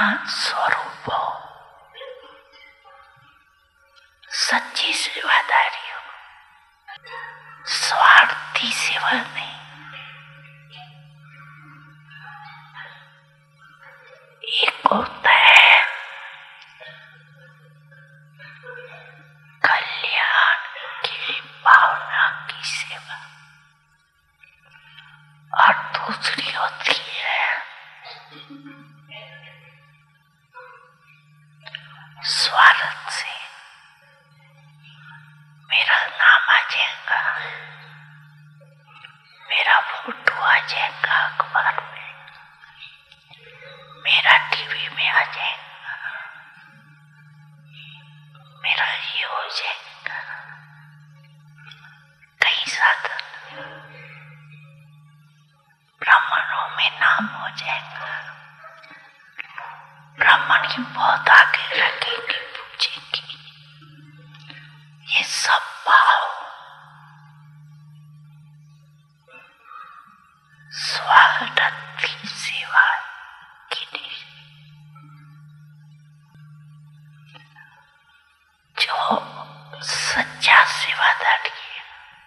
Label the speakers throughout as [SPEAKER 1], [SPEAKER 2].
[SPEAKER 1] स्वरूप हो, सच्ची सेवादारी हो, स्वार्थी सेवा नहीं। एक होता है कल्याण की भावना की सेवा और दूसरी होती है स्वार्थ से मेरा नाम आ जाएगा, मेरा फोटो आ जाएगा अखबार में, मेरा टीवी में आ जाएगा, मेरा ये हो जाएगा। कई साधन ब्राह्मणों में नाम हो जाएगा, ब्राह्मण की बहुत आगे रखेगी, पूछेगी। ये सब भाव स्वार्थ की सेवा की नहीं। जो सच्चा सेवादारी है,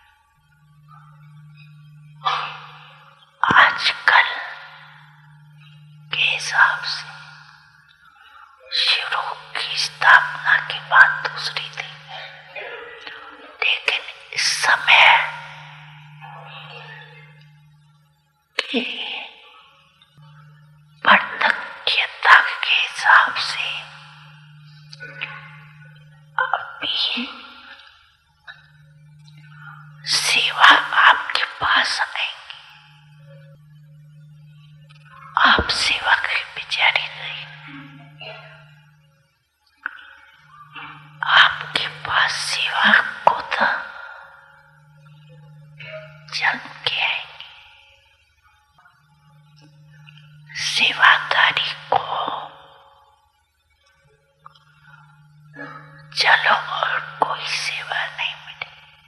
[SPEAKER 1] आजकल के हिसाब से शिवरोग की स्थापना के बाद दूसरी थी, लेकिन इस समय की वार्धक्यता के हिसाब से अभी सेवा आपके पास आएगी, आप सेवा की बेचारी नहीं, आपके पास सेवा